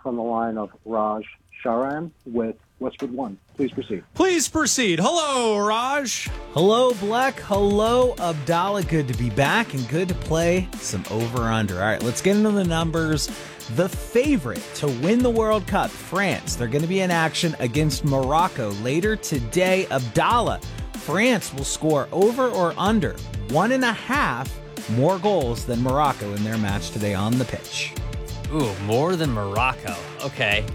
from the line of Raj Sharan with Westwood One. Please proceed. Please proceed. Hello, Raj. Hello, Black. Hello, Abdallah. Good to be back and good to play some over-under. All right, let's get into the numbers. The favorite to win the World Cup, France. They're going to be in action against Morocco later today. Abdallah, France will score over or under 1.5 more goals than Morocco in their match today on the pitch. Ooh, more than Morocco. Okay.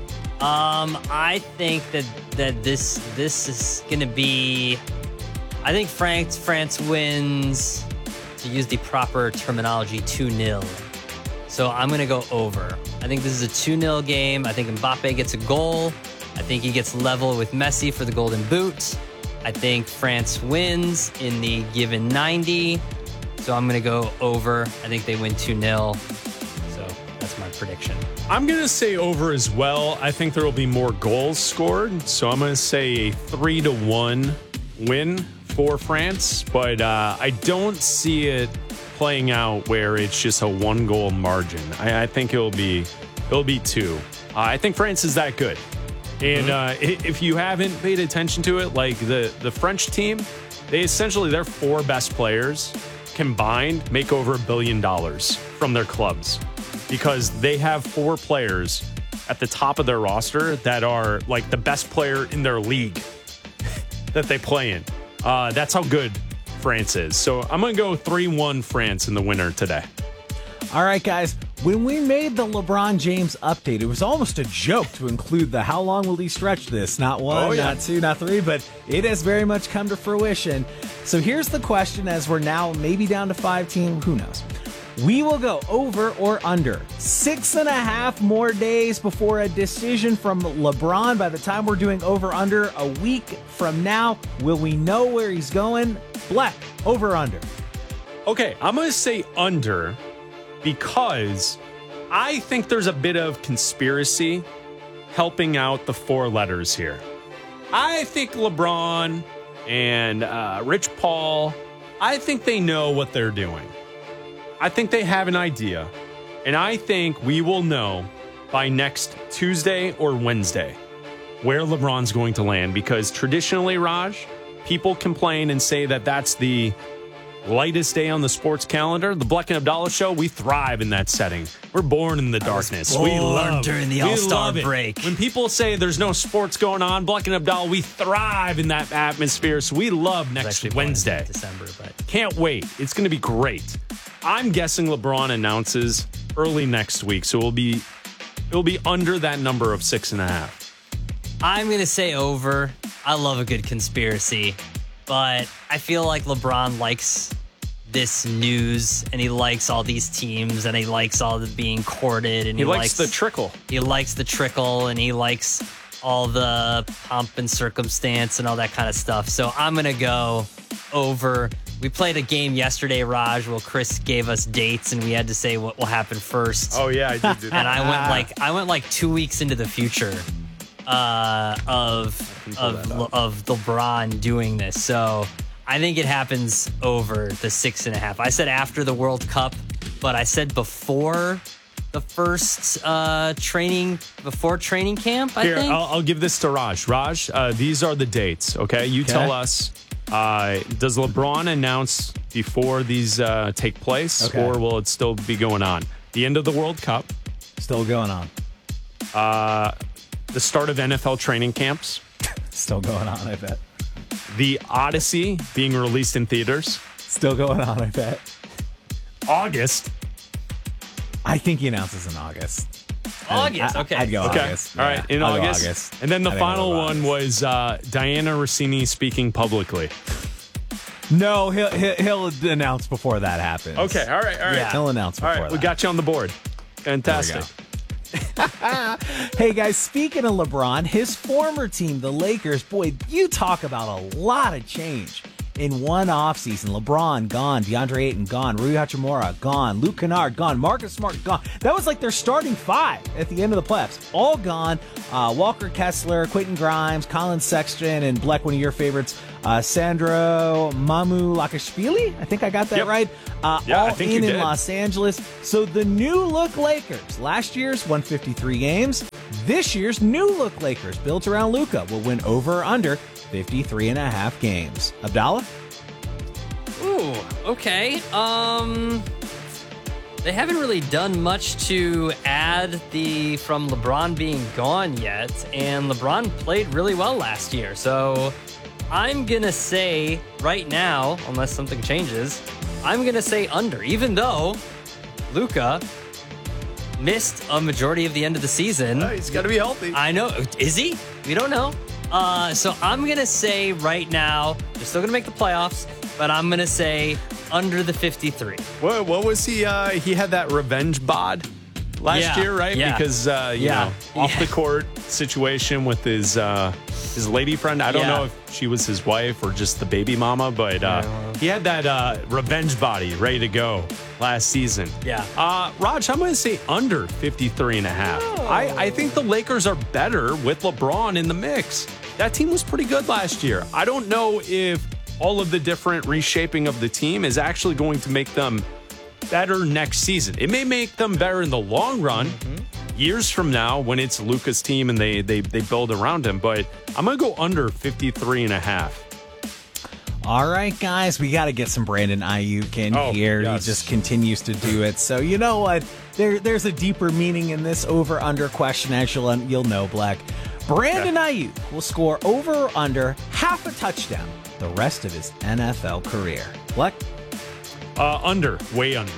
I think that this is gonna be. I think France wins, to use the proper terminology, 2-0. So I'm gonna go over. I think this is a 2-0 game. I think Mbappe gets a goal. I think he gets level with Messi for the Golden Boot. I think France wins in the given 90. So I'm gonna go over. I think they win 2-0. That's my prediction. I'm going to say over as well. I think there will be more goals scored. So I'm going to say a 3-1 win for France. But I don't see it playing out where it's just a 1-goal margin. I think it'll be 2. I think France is that good. And if you haven't paid attention to it, like the French team, their 4 best players combined make over $1 billion from their clubs. Because they have 4 players at the top of their roster that are like the best player in their league that they play in. That's how good France is. So I'm going to go 3-1 France in the winner today. All right, guys. When we made the LeBron James update, it was almost a joke to include the how long will he stretch this? Not 1, not 2, not 3, but it has very much come to fruition. So here's the question, as we're now maybe down to 5 teams. Who knows? We will go over or under 6.5 more days before a decision from LeBron. By the time we're doing over under a week from now, will we know where he's going? Black, over under. Okay, I'm going to say under because I think there's a bit of conspiracy helping out the 4 letters here. I think LeBron and Rich Paul, I think they know what they're doing. I think they have an idea, and I think we will know by next Tuesday or Wednesday where LeBron's going to land, because traditionally, Raj, people complain and say that that's the lightest day on the sports calendar. The Black and Abdallah show, we thrive in that setting. We're born in the darkness. We learned during the All-Star break. When people say there's no sports going on, Black and Abdallah, we thrive in that atmosphere. So we love next Wednesday. December, but can't wait. It's going to be great. I'm guessing LeBron announces early next week, so it'll be under that number of 6.5. I'm going to say over. I love a good conspiracy, but I feel like LeBron likes this news, and he likes all these teams, and he likes all the being courted, and he likes the trickle. He likes the trickle, and he likes all the pomp and circumstance and all that kind of stuff. So I'm going to go over. We played a game yesterday, Raj, where Chris gave us dates, and we had to say what will happen first. Oh yeah, I did do that. And I went like 2 weeks into the future of LeBron doing this. So I think it happens over the 6.5. I said after the World Cup, but I said before the first training camp. I think. I'll give this to Raj. Raj, these are the dates. Okay, you tell us. Does LeBron announce before these take place, or will it still be going on? The end of the World Cup. Still going on. The start of NFL training camps. Still going on, I bet. The Odyssey being released in theaters. Still going on, I bet. August. I think he announces in August. August, okay. I'd go August. All right, in August. And then the final one was Diana Rossini speaking publicly. No, he'll announce before that happens. Okay, all right. Yeah, he'll announce before that. We got you on the board. Fantastic. Hey, guys, speaking of LeBron, his former team, the Lakers, boy, you talk about a lot of change in one offseason. LeBron, gone. DeAndre Ayton, gone. Rui Hachimura, gone. Luke Kennard, gone. Marcus Smart, gone. That was like their starting 5 at the end of the playoffs. All gone. Walker Kessler, Quentin Grimes, Colin Sexton, and Black, one of your favorites, Sandro Mamulakashvili, I think I got that Yep. right. Yeah, I all think in you did. Los Angeles. So the new look Lakers, last year's won 53 games. This year's new look Lakers, built around Luka, will win over or under 53.5 games. Abdallah? Ooh, okay. They haven't really done much to add from LeBron being gone yet, and LeBron played really well last year. So I'm gonna say right now, unless something changes, I'm gonna say under, even though Luka missed a majority of the end of the season. He's got to be healthy. I know. Is he? We don't know. So I'm going to say right now, they're still going to make the playoffs, but I'm going to say under the 53. What was he? He had that revenge bod last year, right? Yeah. Because you know, off the court situation with his lady friend. I don't know if she was his wife or just the baby mama, but he had that revenge body ready to go last season. Yeah. Raj, I'm going to say under 53.5. I think the Lakers are better with LeBron in the mix. That team was pretty good last year. I don't know if all of the different reshaping of the team is actually going to make them better next season. It may make them better in the long run, years from now when it's Luka's team and they build around him, but I'm going to go under 53.5. All right, guys, we got to get some Brandon Ayuk in here. Yes. He just continues to do it. So you know what? There's a deeper meaning in this over-under question, as you'll know, Black. Brandon Ayuk will score over or under half a touchdown the rest of his NFL career. Black? Under, way under.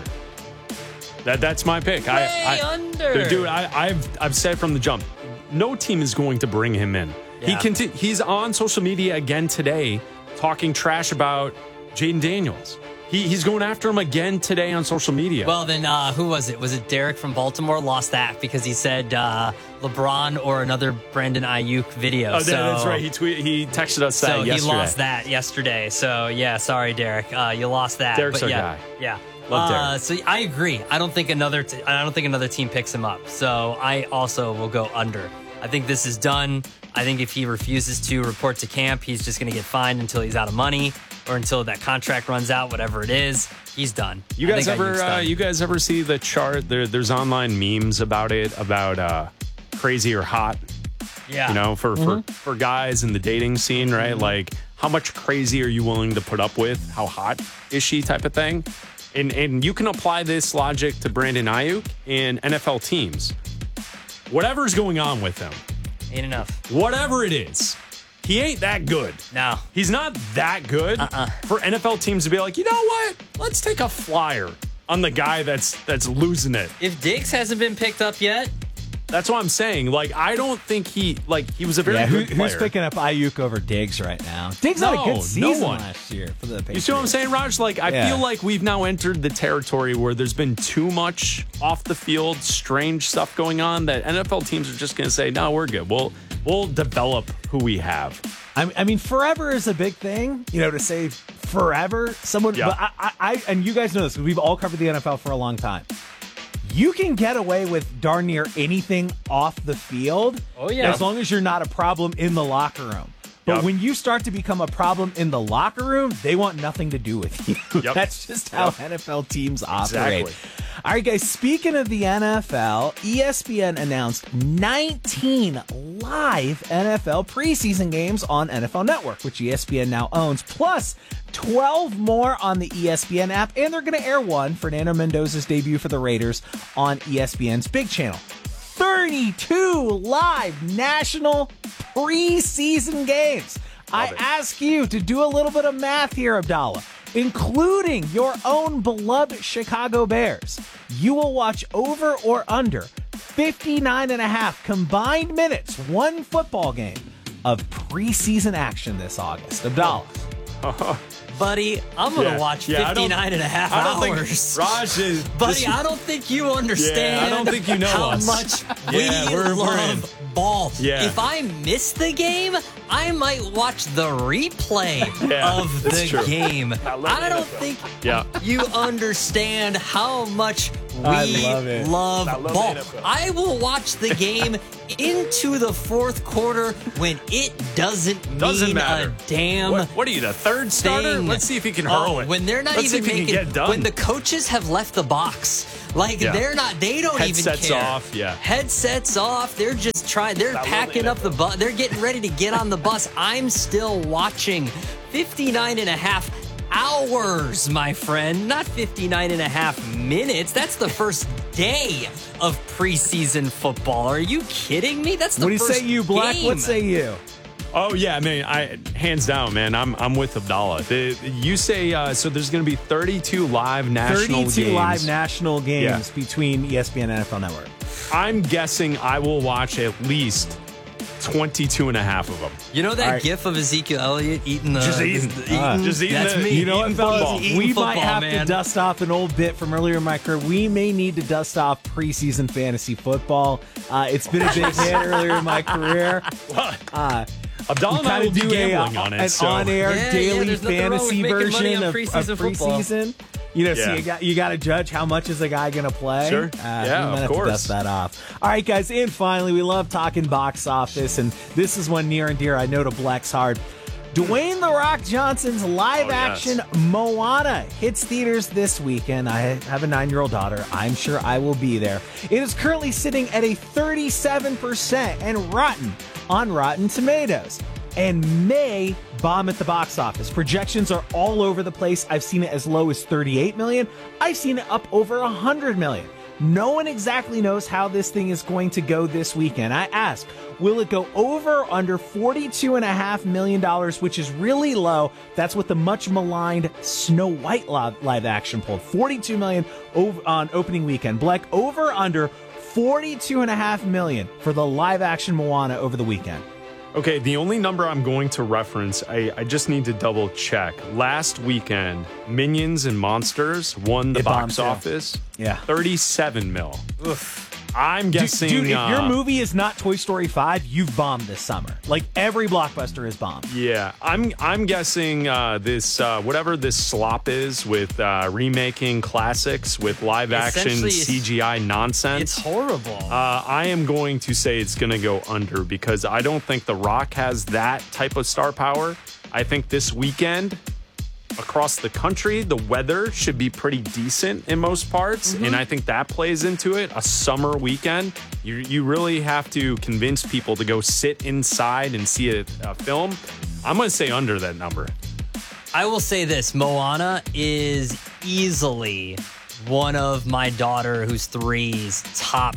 That's my pick. Way under. Dude, I've said from the jump, no team is going to bring him in. Yeah. He's on social media again today, talking trash about Jaden Daniels. He's going after him again today on social media. Well, then who was it? Was it Derek from Baltimore? Lost that because he said LeBron or another Brandon Ayuk video. That's right. He texted us that yesterday. So he lost that yesterday. So yeah, sorry, Derek. You lost that. Derek's but our yeah, guy. Yeah. Love Derek. So I agree. I don't think another team picks him up. So I also will go under. I think this is done. I think if he refuses to report to camp, he's just going to get fined until he's out of money or until that contract runs out, whatever it is. He's done. You guys ever see the chart? There's online memes about it, about crazy or hot. Yeah. You know, for guys in the dating scene, right? Like, how much crazy are you willing to put up with? How hot is she, type of thing? And you can apply this logic to Brandon Ayuk and NFL teams. Whatever's going on with him, Ain't enough. whatever it is, he ain't that good. No. He's not that good for NFL teams to be like, you know what? Let's take a flyer on the guy that's losing it. If Diggs hasn't been picked up yet, That's what I'm saying. Like, I don't think he was a very good player. who's picking up Ayuk over Diggs right now? Diggs had a good season last year for the Patriots. You see what I'm saying, Raj? Like, I feel like we've now entered the territory where there's been too much off the field, strange stuff going on that NFL teams are just going to say, no, we're good. We'll develop who we have. I mean, forever is a big thing, to say forever. Someone, Yeah. but I and you guys know this because we've all covered the NFL for a long time. You can get away with darn near anything off the field, as long as you're not a problem in the locker room. But when you start to become a problem in the locker room, they want nothing to do with you. That's just how NFL teams operate. Exactly. All right, guys, speaking of the NFL, ESPN announced 19 live NFL preseason games on NFL Network, which ESPN now owns, plus 12 more on the ESPN app, and they're going to air one, Fernando Mendoza's debut for the Raiders, on ESPN's Big Channel. 32 live national preseason games. I ask you to do a little bit of math here, Abdallah, including your own beloved Chicago Bears. You will watch over or under 59.5 combined minutes, one football game of preseason action this August. Abdallah. buddy, I'm going to watch 59 and a half hours. Raj is... Buddy, I don't think you understand I don't think you know how us. much we love ball. Yeah. If I miss the game, I might watch the replay of the game. I don't think you understand how much I We love it. love I love ball. the NFL. I will watch the game into the fourth quarter when it doesn't mean matter. a damn What are you, the third starter? thing. Let's see if he can hurl it. When they're not Let's see even if he making, can get done. when the coaches have left the box, like Yeah. they don't Headsets even care. off, yeah. Headsets off. They're just trying. They're packing up the bus. They're getting ready to get on the bus. I'm still watching 59 and a half hours, my friend, not 59 and a half minutes. That's the first day of preseason football. Are you kidding me? That's the What do you first say, you Black? game. What say you? Oh yeah, I mean, hands down, man. I'm with Abdallah. You say so? There's going to be 32 live national 32 games. live national games between ESPN and NFL Network. I'm guessing I will watch at least 22 and a half of them. You know that All right. gif of Ezekiel Elliott eating the Just eating. Just eating That's the- me. You know what, Eating fellas? football. Eating We might football, have man. to dust off an old bit from earlier in my career. We may need to dust off preseason fantasy football. It's been a big hit earlier in my career. Abdallah and I Kind will of be do gambling on it. an so. on-air Yeah, daily there's nothing wrong with fantasy making money version on of preseason football. preseason. You know, so Yeah. you got to judge how much is a guy going to play. Sure. We Yeah, might of have course. to dust that off. All right, guys, and finally, we love talking box office, and this is one near and dear I know to Blex Hard. Dwayne "The Rock" Johnson's live-action Moana hits theaters this weekend. I have a 9-year-old daughter. I'm sure I will be there. It is currently sitting at a 37% and rotten on Rotten Tomatoes, and may bomb at the box office. Projections are all over the place. I've seen it as low as 38 million. I've seen it up over 100 million. No one exactly knows how this thing is going to go this weekend. I ask, will it go over or under $42.5 million, which is really low? That's what the much maligned Snow White live action pulled. $42 million on opening weekend. Bleck, over or under $42.5 million for the live action Moana over the weekend. Okay, the only number I'm going to reference, I just need to double check. Last weekend, Minions and Monsters won the It bombed box too. office. Yeah. 37 mil. I'm guessing. Dude, if your movie is not Toy Story 5, you've bombed this summer. Like every blockbuster is bombed. Yeah, I'm guessing this whatever this slop is with remaking classics with live action Essentially, it's- CGI nonsense. It's horrible. I am going to say it's going to go under because I don't think The Rock has that type of star power. I think this weekend across the country, the weather should be pretty decent in most parts. And I think that plays into it. A summer weekend, you really have to convince people to go sit inside and see a film. I'm going to say under that number. I will say this, Moana is easily one of my daughter, who's 3's, top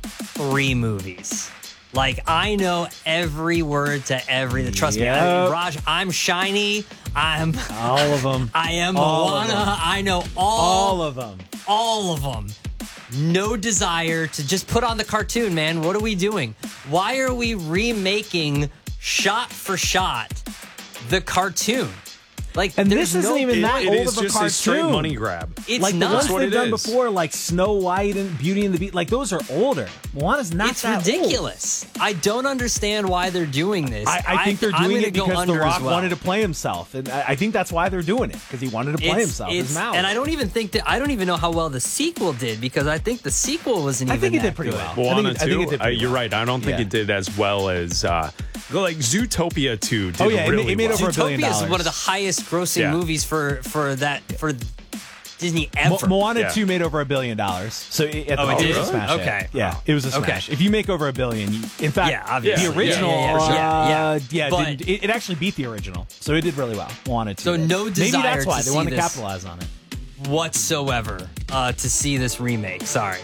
3 movies. Like, I know every word to every. Trust me, Yep. Raj, I'm shiny. I'm. All of them. I am All of Moana. them. I know All of them. all of them. No desire to just put on the cartoon, man. What are we doing? Why are we remaking shot for shot the cartoon? Like, And there's this isn't no even that It old is of a just a straight cartoon. money grab. It's Like the not. ones what they've it done is. before, like Snow White and Beauty and the Beast, like those are older. Moana's not It's that old. ridiculous. I don't understand why they're doing this. I think they're I'm doing gonna it go because The under Rock as well. wanted to play himself, and I think that's why they're doing it, because he wanted to play himself. His mouth. And I don't even think that. I don't even know how well the sequel did, because I think the sequel wasn't I even. think it that did pretty good. well. Moana I think it 2, did pretty you're well. right. I don't think Yeah. it did as well as like Zootopia 2 did. Oh, yeah, it really made well. over $1 billion. Zootopia is one of the highest grossing Yeah. movies for Disney ever. Moana Yeah. 2 made over $1 billion. So at the Oh, it box did? was a smash hit. Okay. Yeah, it was a Okay. smash. If you make over $1 billion, in fact, Yeah, obviously. the original, Yeah, for sure. Yeah. it But- didn't- it actually beat the original, so it did really well. Moana 2. So did. no Maybe desire that's why to they see wanted to this. capitalize on it. whatsoever to see this remake. Sorry.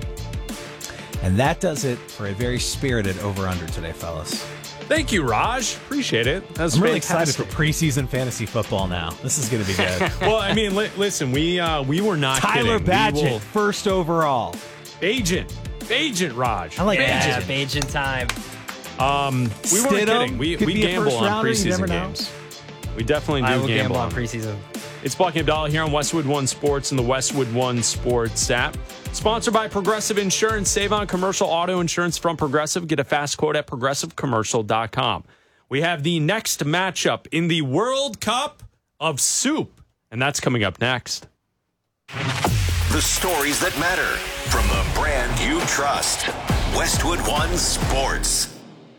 And that does it for a very spirited over/under today, fellas. Thank you, Raj. Appreciate it. That's I'm really excited fantastic. for preseason fantasy football now. This is going to be good. Well, I mean, listen, we were not Tyler kidding. Badgett, first overall. Agent Raj. I like Yeah, Badgett. Bajan time. We weren't Stidham kidding. We could be a gamble first on rounder, you never preseason know. games. We definitely do I will gamble gamble on on preseason. It's Bucky Abdallah here on Westwood One Sports and the Westwood One Sports app. Sponsored by Progressive Insurance. Save on commercial auto insurance from Progressive. Get a fast quote at progressivecommercial.com. We have the next matchup in the World Cup of Soup, and that's coming up next. The stories that matter from the brand you trust. Westwood One Sports.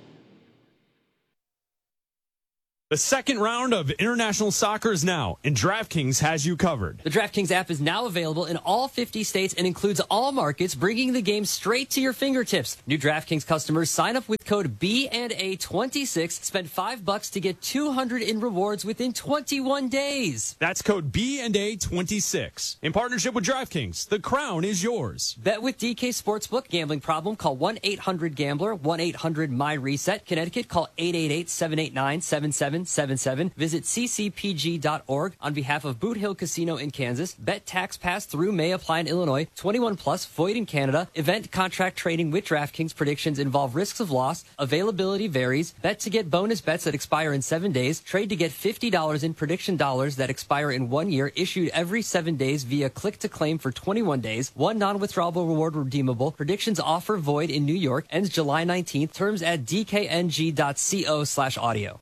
The second round of international soccer is now, and DraftKings has you covered. The DraftKings app is now available in all 50 states and includes all markets, bringing the game straight to your fingertips. New DraftKings customers sign up with code B&A26, spend $5 to get $200 in rewards within 21 days. That's code B&A26. In partnership with DraftKings, the crown is yours. Bet with DK Sportsbook. Gambling problem? Call 1-800-GAMBLER, 1-800-MY-RESET. Connecticut, call 888-789-7777. Visit ccpg.org on behalf of Boot Hill Casino in Kansas. Bet tax pass through may apply in Illinois. 21 plus, void in Canada. Event contract trading with DraftKings. Predictions involve risks of loss. Availability varies. Bet to get bonus bets that expire in 7 days. Trade to get $50 in prediction dollars that expire in 1 year. Issued every 7 days via click to claim for 21 days. One non-withdrawable reward redeemable. Predictions offer void in New York. Ends July 19th. Terms at dkng.co/audio.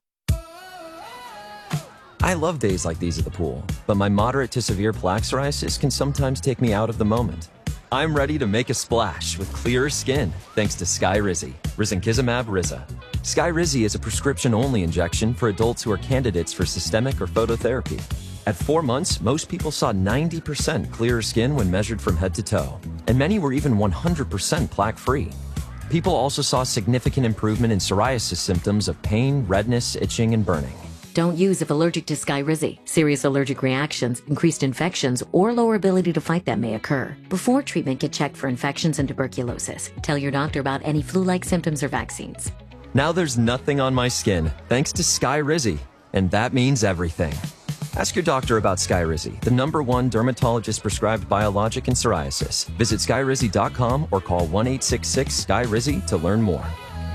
I love days like these at the pool, but my moderate to severe plaque psoriasis can sometimes take me out of the moment. I'm ready to make a splash with clearer skin thanks to Skyrizi, risankizumab Riza. Skyrizi is a prescription-only injection for adults who are candidates for systemic or phototherapy. At 4 months, most people saw 90% clearer skin when measured from head to toe, and many were even 100% plaque-free. People also saw significant improvement in psoriasis symptoms of pain, redness, itching, and burning. Don't use if allergic to Skyrizi. Serious allergic reactions, increased infections, or lower ability to fight them may occur. Before treatment, get checked for infections and tuberculosis. Tell your doctor about any flu-like symptoms or vaccines. Now there's nothing on my skin thanks to Skyrizi, and that means everything. Ask your doctor about Skyrizi, the #1 dermatologist-prescribed biologic in psoriasis. Visit skyrizi.com or call 1-866-SKYRIZI to learn more.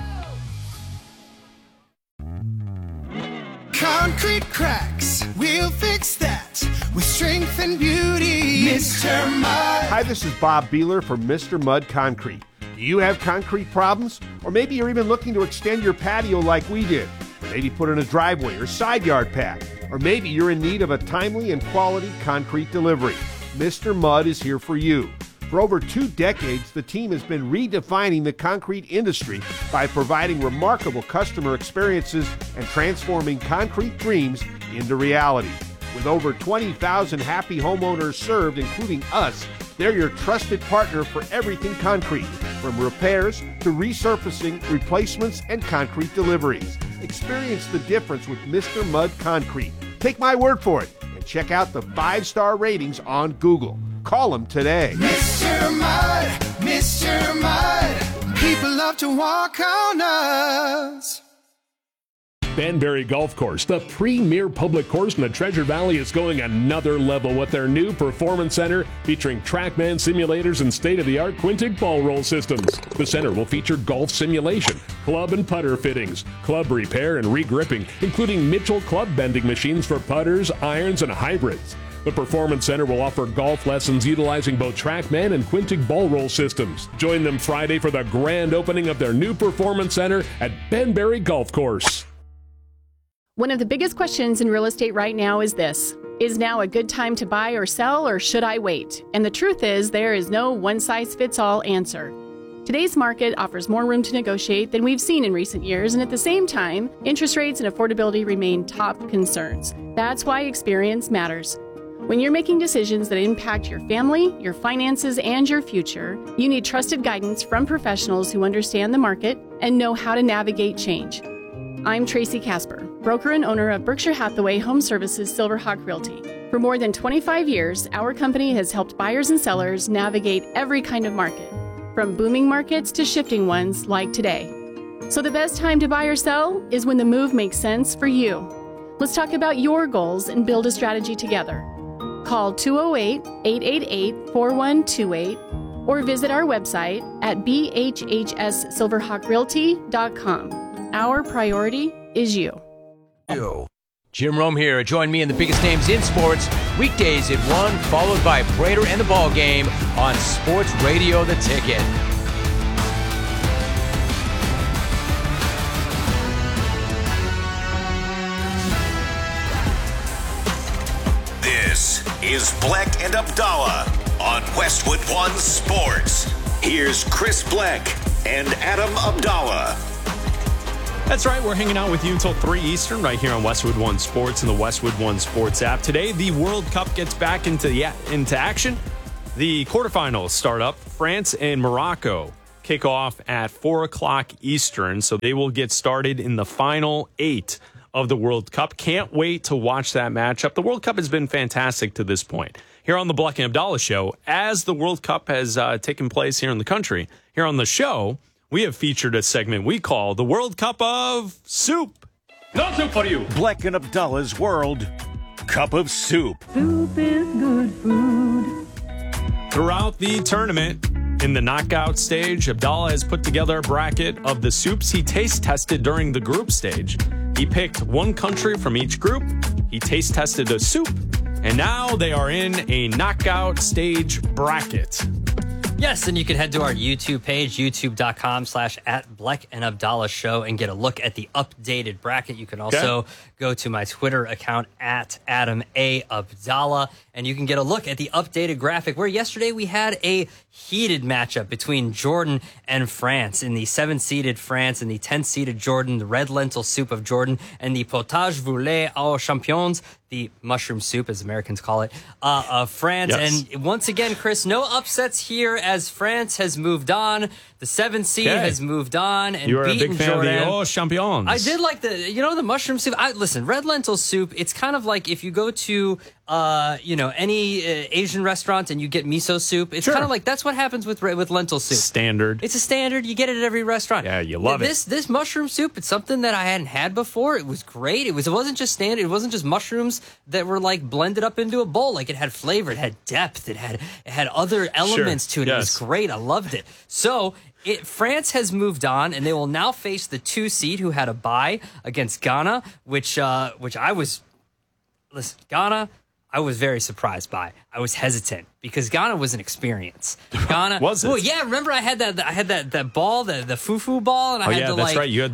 Concrete cracks, we'll fix that with strength and beauty. Mr. Mud. Hi, this is Bob Beeler from Mr. Mud Concrete. Do you have concrete problems? Or maybe you're even looking to extend your patio like we did. Maybe put in a driveway or side yard pad. Or maybe you're in need of a timely and quality concrete delivery. Mr. Mud is here for you. For over 2 decades, the team has been redefining the concrete industry by providing remarkable customer experiences and transforming concrete dreams into reality. With over 20,000 happy homeowners served, including us, they're your trusted partner for everything concrete, from repairs to resurfacing, replacements, and concrete deliveries. Experience the difference with Mr. Mud Concrete. Take my word for it and check out the 5-star ratings on Google. Call them today. Mr. Mud, Mr. Mud. People love to walk on us. Banbury Golf Course, the premier public course in the Treasure Valley, is going another level with their new performance center featuring TrackMan simulators and state-of-the-art Quintic ball roll systems. The center will feature golf simulation, club and putter fittings, club repair and regripping, including Mitchell club bending machines for putters, irons, and hybrids. The Performance Center will offer golf lessons utilizing both TrackMan and Quintic ball roll systems. Join them Friday for the grand opening of their new Performance Center at Banbury Golf Course. One of the biggest questions in real estate right now is this: is now a good time to buy or sell, or should I wait? And the truth is, there is no one-size-fits-all answer. Today's market offers more room to negotiate than we've seen in recent years, and at the same time, interest rates and affordability remain top concerns. That's why experience matters. When you're making decisions that impact your family, your finances, and your future, you need trusted guidance from professionals who understand the market and know how to navigate change. I'm Tracy Casper, broker and owner of Berkshire Hathaway Home Services Silverhawk Realty. For more than 25 years, our company has helped buyers and sellers navigate every kind of market, from booming markets to shifting ones like today. So the best time to buy or sell is when the move makes sense for you. Let's talk about your goals and build a strategy together. Call 208-888-4128 or visit our website at bhhssilverhawkrealty.com. Our priority is you. Jim Rome here. Join me in the biggest names in sports, weekdays at 1, followed by Prater and the Ball Game on Sports Radio The Ticket. This is Black and Abdallah on Westwood One Sports. Here's Chris Bleck and Adam Abdallah. That's right. We're hanging out with you until 3 Eastern right here on Westwood One Sports and the Westwood One Sports app. Today, the World Cup gets back into action. The quarterfinals start up. France and Morocco kick off at 4 o'clock Eastern, so they will get started in the final 8 of the World Cup. Can't wait to watch that matchup. The World Cup has been fantastic to this point. Here on the Bleck and Abdallah Show, as the World Cup has taken place here in the country, here on the show, we have featured a segment we call the World Cup of Soup. No soup for you. Bleck and Abdallah's World Cup of Soup. Soup is good food. Throughout the tournament, in the knockout stage, Abdallah has put together a bracket of the soups he taste tested during the group stage. He picked one country from each group. He taste tested a soup, and now they are in a knockout stage bracket. Yes, and you can head to our YouTube page, youtube.com/@Bleck and Abdallah Show, and get a look at the updated bracket. You can also go to my Twitter account @Adam A. Abdallah, and you can get a look at the updated graphic where yesterday we had a heated matchup between Jordan and France. In the 7-seeded France and the 10-seeded Jordan, the red lentil soup of Jordan, and the potage voulet aux champignons, the mushroom soup, as Americans call it, of France. Yes. And once again, Chris, no upsets here as France has moved on. The 7th seed has moved on and You are a beaten big fan Jordan. of the aux champignons. I did like the mushroom soup. Listen, red lentil soup, it's kind of like if you go to any Asian restaurant and you get miso soup, it's kind of like that's what happens with lentil soup. Standard. It's a standard. You get it at every restaurant. Yeah, you love it. This mushroom soup, it's something that I hadn't had before. It was great. It wasn't just standard. It wasn't just mushrooms that were like blended up into a bowl. Like it had flavor, it had depth, it had other elements to it. It was great. I loved it. So France has moved on, and they will now face the 2 seed who had a bye against Ghana, which I was very surprised by. I was hesitant because Ghana was an experience. Ghana was it? Well, yeah. Remember, I had that ball, the fufu ball, and I had to that's right. You had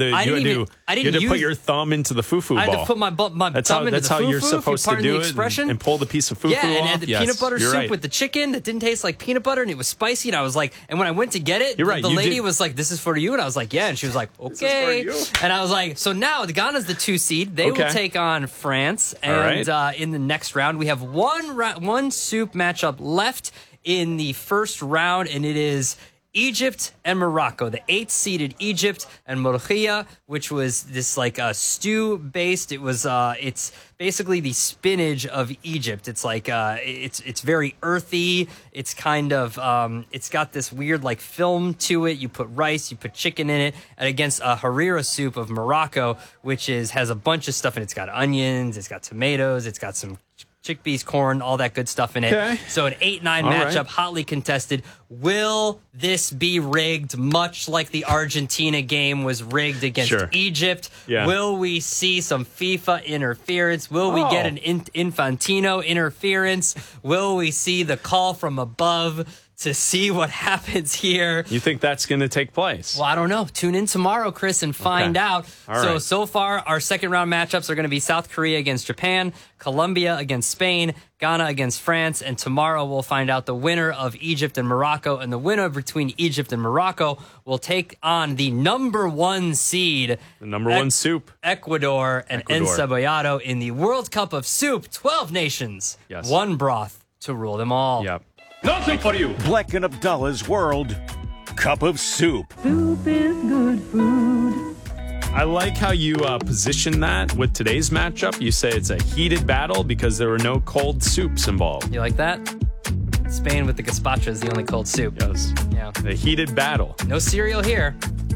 to put your thumb into the fufu ball. I had to put my thumb into the fufu. That's how you're supposed to do it, and pull the piece of fufu off. Yeah, and had the peanut butter soup with the chicken that didn't taste like peanut butter, and it was spicy. And I was like, and when I went to get it, the lady was like, "This is for you," and I was like, "Yeah," and she was like, "Okay," and I was like, "So now the Ghana's the 2 seed. They will take on France, and in the next round we have one soup matchup left in the first round, and it is Egypt and Morocco. The 8th-seeded Egypt and Morocco, which was this like stew based. It was it's basically the spinach of Egypt. It's like it's very earthy. It's kind of it's got this weird like film to it. You put rice, you put chicken in it, and against a harira soup of Morocco, which has a bunch of stuff in it. It's got onions, it's got tomatoes, it's got some chickpeas, corn, all that good stuff in it. Okay. So an 8-9 matchup, hotly contested. Will this be rigged, much like the Argentina game was rigged against Egypt? Yeah. Will we see some FIFA interference? Will we get an Infantino interference? Will we see the call from above to see what happens here? You think that's going to take place? Well, I don't know. Tune in tomorrow, Chris, and find out. So far, our second round matchups are going to be South Korea against Japan, Colombia against Spain, Ghana against France, and tomorrow we'll find out the winner of Egypt and Morocco, and the winner between Egypt and Morocco will take on the number 1 seed, the number 1 soup, Ecuador and Encebollado in the World Cup of Soup. 12 nations, one broth to rule them all. Yep. No soup for you. Bleck and Abdallah's World Cup of Soup. Soup is good food. I like how you position that with today's matchup. You say it's a heated battle because there were no cold soups involved. You like that? Spain with the gazpacho is the only cold soup. Yes. Yeah. The heated battle. No cereal here.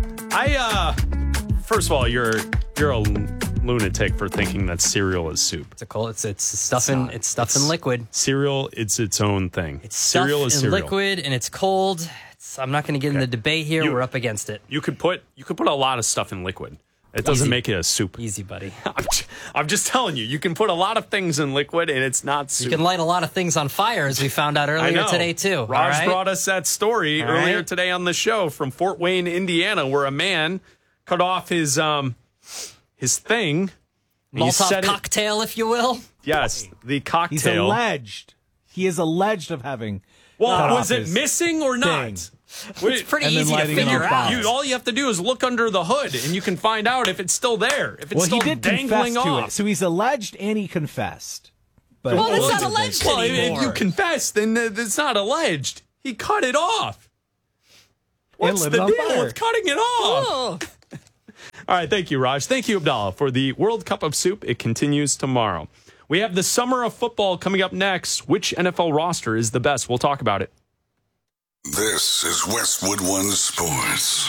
First of all, you're a lunatic for thinking that cereal is soup. It's stuff in liquid. Cereal, it's its own thing. Cereal is cereal. Liquid and it's cold. I'm not going to get in the debate here. We're up against it. You could put a lot of stuff in liquid. It doesn't make it a soup. Easy, buddy. I'm just telling you, you can put a lot of things in liquid and it's not soup. You can light a lot of things on fire, as we found out earlier today, too. Raj brought us that story earlier today on the show from Fort Wayne, Indiana, where a man cut off his thing. Molotov cocktail, if you will. Yes, the cocktail. He is alleged of having Well, was it missing or not? It's pretty easy to figure out. All you have to do is look under the hood, and you can find out if it's still there, if it's still he did dangling confess off. to it, so he's alleged and he confessed. But well, it's not alleged anymore. If you confess, then it's not alleged. He cut it off. What's the deal with cutting it off? All right, thank you, Raj. Thank you, Abdallah, for the World Cup of Soup. It continues tomorrow. We have the Summer of Football coming up next. Which NFL roster is the best? We'll talk about it. This is Westwood One Sports.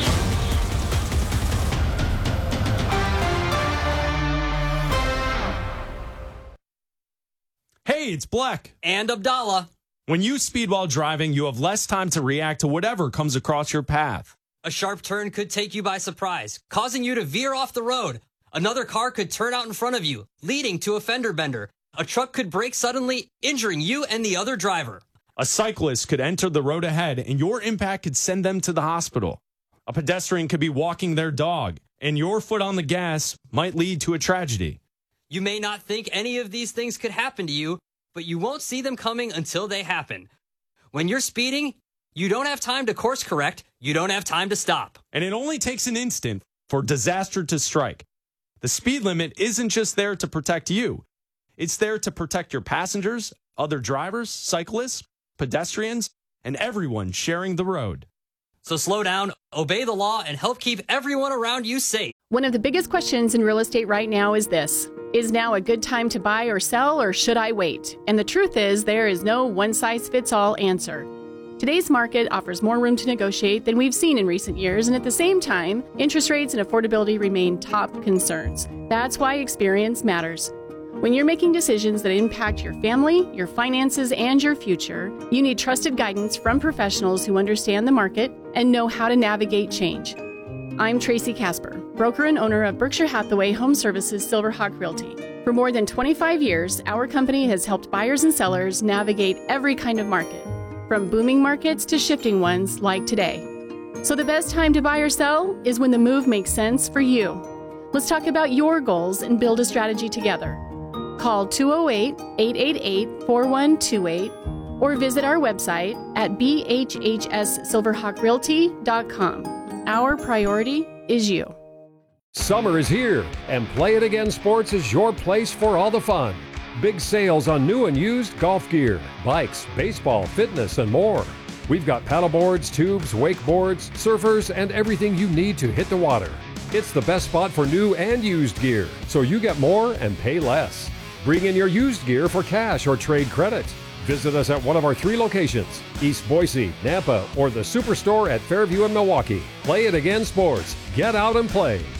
Hey, it's Black. And Abdallah. When you speed while driving, you have less time to react to whatever comes across your path. A sharp turn could take you by surprise, causing you to veer off the road. Another car could turn out in front of you, leading to a fender bender. A truck could brake suddenly, injuring you and the other driver. A cyclist could enter the road ahead, and your impact could send them to the hospital. A pedestrian could be walking their dog, and your foot on the gas might lead to a tragedy. You may not think any of these things could happen to you, but you won't see them coming until they happen. When you're speeding, you don't have time to course correct. You don't have time to stop. And it only takes an instant for disaster to strike. The speed limit isn't just there to protect you. It's there to protect your passengers, other drivers, cyclists, pedestrians, and everyone sharing the road. So slow down, obey the law, and help keep everyone around you safe. One of the biggest questions in real estate right now is this: is now a good time to buy or sell, or should I wait? And the truth is, there is no one-size-fits-all answer. Today's market offers more room to negotiate than we've seen in recent years, and at the same time, interest rates and affordability remain top concerns. That's why experience matters. When you're making decisions that impact your family, your finances, and your future, you need trusted guidance from professionals who understand the market and know how to navigate change. I'm Tracy Casper, broker and owner of Berkshire Hathaway Home Services Silverhawk Realty. For more than 25 years, our company has helped buyers and sellers navigate every kind of market, from booming markets to shifting ones like today. So the best time to buy or sell is when the move makes sense for you. Let's talk about your goals and build a strategy together. Call 208-888-4128 or visit our website at bhhssilverhawkrealty.com. Our priority is you. Summer is here, and Play It Again Sports is your place for all the fun. Big sales on new and used golf gear, bikes, baseball, fitness, and more. We've got paddleboards, tubes, wakeboards, surfers, and everything you need to hit the water. It's the best spot for new and used gear, so you get more and pay less. Bring in your used gear for cash or trade credit. Visit us at one of our 3 locations, East Boise, Nampa, or the Superstore at Fairview in Milwaukee. Play It Again Sports. Get out and play.